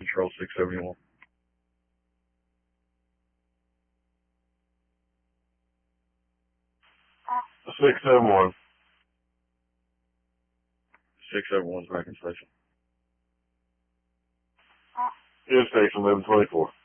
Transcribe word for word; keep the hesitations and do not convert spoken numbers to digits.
Control six seventy-one. six seven one. six seven one's back in station. In station eleven twenty-four.